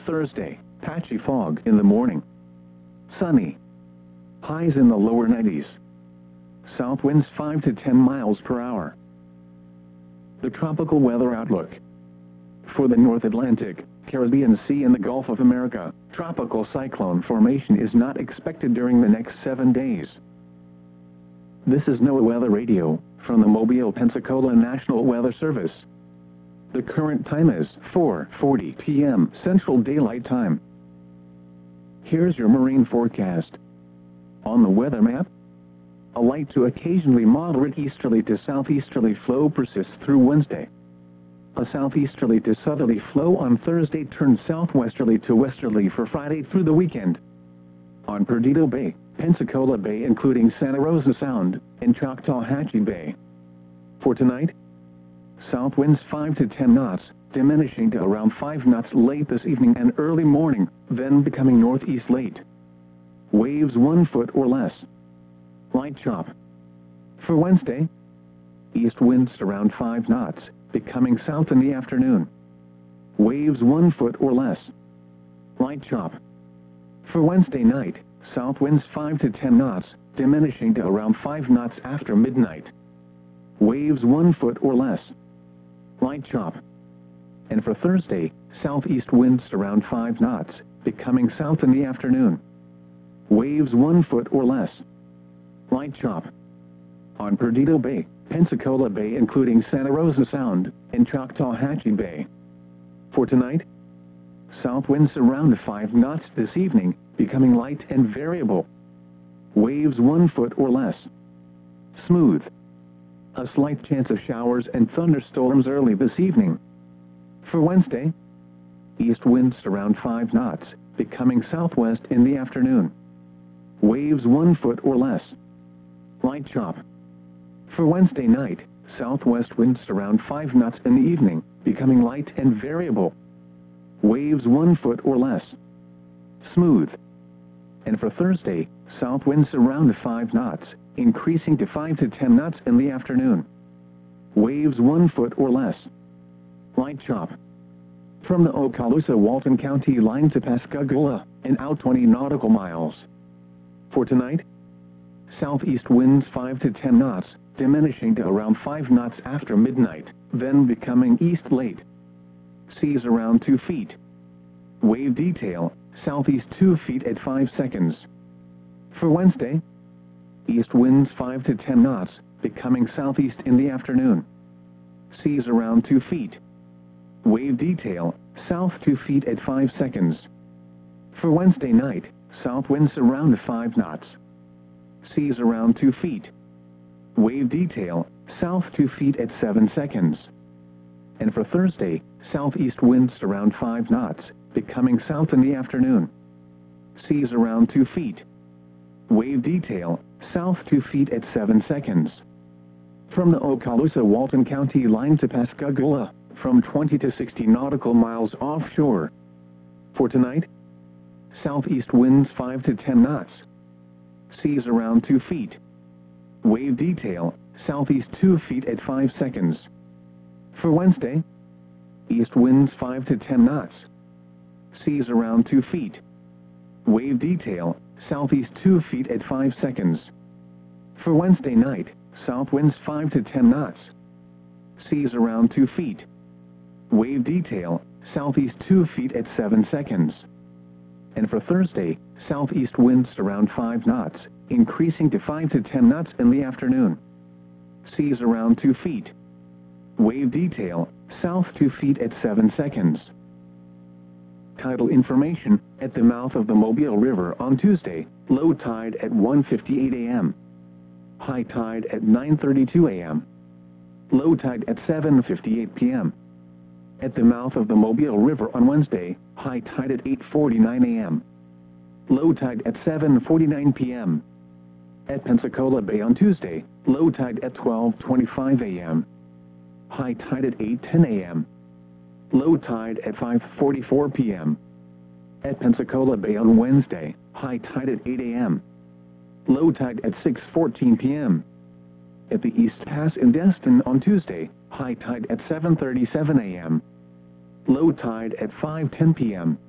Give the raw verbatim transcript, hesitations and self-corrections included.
Thursday, patchy fog in the morning. Sunny. Highs in the lower nineties. South winds five to ten miles per hour. The tropical weather outlook. For the North Atlantic, Caribbean Sea and the Gulf of America, tropical cyclone formation is not expected during the next seven days. This is NOAA Weather Radio, from the Mobile, Pensacola National Weather Service. The current time is four forty p m Central Daylight Time. Here's your marine forecast. On the weather map, a light to occasionally moderate easterly to southeasterly flow persists through Wednesday. A southeasterly to southerly flow on Thursday turns southwesterly to westerly for Friday through the weekend. On Perdido Bay, Pensacola Bay including Santa Rosa Sound, and Choctawhatchee Bay. For tonight, south winds five to ten knots, diminishing to around five knots late this evening and early morning, then becoming northeast late. Waves one foot or less. Light chop. For Wednesday, east winds around five knots, becoming south in the afternoon. Waves one foot or less. Light chop. For Wednesday night, south winds five to ten knots, diminishing to around five knots after midnight. Waves one foot or less. Light chop. And for Thursday, southeast winds around five knots, becoming south in the afternoon. Waves one foot or less. Light chop. On Perdido Bay, Pensacola Bay including Santa Rosa Sound, and Choctawhatchee Bay. For tonight, south winds around five knots this evening, becoming light and variable. Waves one foot or less. Smooth. A slight chance of showers and thunderstorms early this evening. For Wednesday, east winds around five knots, becoming southwest in the afternoon. Waves one foot or less. Light chop. For Wednesday night, southwest winds around five knots in the evening, becoming light and variable. Waves one foot or less. Smooth. And for Thursday, south winds around five knots, increasing to five to ten knots in the afternoon. Waves one foot or less. Light chop. From the Okaloosa-Walton County line to Pascagoula, and out twenty nautical miles. For tonight, southeast winds five to ten knots, diminishing to around five knots after midnight, then becoming east late. Seas around two feet. Wave detail, southeast two feet at five seconds. For Wednesday, east winds five to ten knots, becoming southeast in the afternoon. Seas around two feet. Wave detail, south two feet at five seconds. For Wednesday night, south winds around five knots. Seas around two feet. Wave detail, south two feet at seven seconds. And for Thursday, southeast winds around five knots, becoming south in the afternoon. Seas around two feet. Wave detail, south two feet at seven seconds. From the Okaloosa-Walton County line to Pascagoula, from twenty to sixty nautical miles offshore. For tonight, southeast winds five to ten knots. Seas around two feet. Wave detail, southeast two feet at five seconds. For Wednesday, east winds five to ten knots. Seas around two feet. Wave detail, southeast two feet at five seconds. For Wednesday night, south winds five to ten knots. Seas around two feet. Wave detail, southeast two feet at seven seconds. And for Thursday, southeast winds around five knots, increasing to five to ten knots in the afternoon. Seas around two feet. Wave detail, south two feet at seven seconds. Tidal information, at the mouth of the Mobile River on Tuesday, low tide at one fifty-eight a m High tide at nine thirty-two a m Low tide at seven fifty-eight p m At the mouth of the Mobile River on Wednesday, high tide at eight forty-nine a m Low tide at seven forty-nine p m At Pensacola Bay on Tuesday, low tide at twelve twenty-five a m High tide at eight ten a m Low tide at five forty-four p m At Pensacola Bay on Wednesday, high tide at eight a m Low tide at six fourteen p m At the East Pass in Destin on Tuesday, high tide at seven thirty-seven a m Low tide at five ten p m